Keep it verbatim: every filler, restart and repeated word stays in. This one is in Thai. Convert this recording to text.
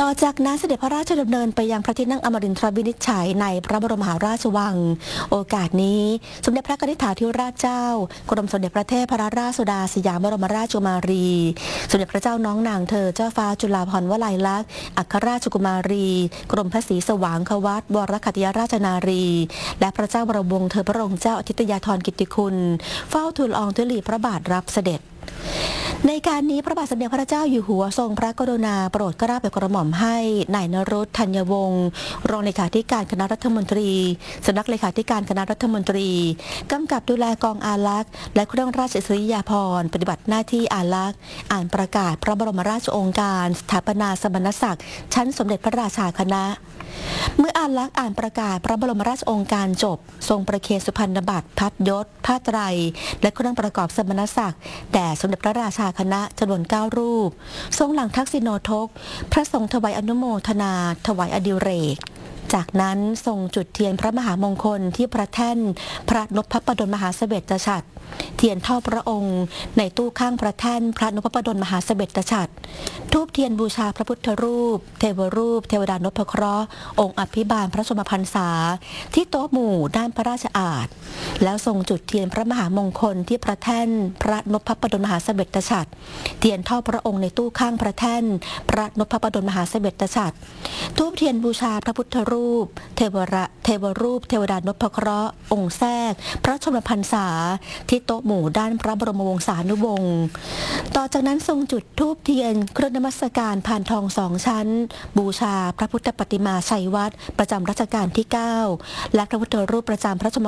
ต่อจากนั้นเสด็จพระราชดำเนินไปยังพระที่นั่งอมรินทรวินิจฉัยในพระบรมมหาราชวังโอกาสนี้สมเด็จพระนิธิถาธิราชเจ้ากรมสมเด็จพระเทพรัตนราชสุดาสยามบรมราชกุมารีสมเด็จพระเจ้าน้องนางเธอเจ้าฟ้าจุฬาภรณ์วลัยลักษณ์อัครราชกุมารีกรมพระศรีสว่างควัตวรคัตยราชนารีและพระเจ้าบรมวงศ์เธอพระองค์เจ้าอธิตยาธรกิตติคุณเฝ้าทูลละอองธุลีพระบาทรับเสด็จในการนี้พระบาทสมเด็จพระเจ้าอยู่หัวทรงพระกรุณาโปรดเกล้าโปรดกระหม่อมให้นายนรุตธัญวงศ์รองเลขาธิการคณะรัฐมนตรีสำนักเลขาธิการคณะรัฐมนตรีกำกับดูแลกองอารักษ์และเครื่องราชอิสริยาภรณ์ปฏิบัติหน้าที่อารักษ์อ่านประกาศพระบรมราชโองการสถาปนาสมณศักดิ์ชั้นสมเด็จพระราชาคณะเมื่ออารักษ์อ่านประกาศพระบรมราชโองการจบทรงประเคนสุพรรณบัตรพัดยศผ้าไตรและเครื่องประกอบสมณศักดิ์แด่สมเด็จพระราชาคณะจำนวนเก้ารูปทรงหลังทักษิโนทกพระสงฆ์ถวายอนุโมทนาถวายอดิเรกจากนั้นทรงจุดเทียนพระมหามงคลที่พระแท่นพระนพพดลมหาเสวตฉัตรเทียนเท่าพระองค์ในตู้ข้างพระแท่นพระนพพดลมหาเสวตฉัตรทูบเทียนบูชาพระพุทธรูปเทวรูปเทวดานพเคราะห์องค์อภิบาลพระชนมพรรษาที่โต๊ะหมู่ด้านพระราชอาณแล้วทรงจุดเทียนพระมหามงคลที่พระแท่นพระนพพดลมหาเสวตฉัตรเทียนเท่าพระองค์ในตู้ข้างพระแท่นพระนพพดลมหาเสวตฉัตรทูบเทียนบูชาพระพุทธรูปเทวระเทวรูปเทวดานพเคราะห์องค์แทรกพระชนมพรรษาที่โต๊ะหมู่ด้านพระบรมวงศานุวงศ์ต่อจากนั้นทรงจุดธูปเทียนเครื่องนมัสการพานทองสองชั้นบูชาพระพุทธปฏิมาชัยวัฒน์ประจำรัชกาลที่เก้าและพระพุทธรูปประจำพระชนม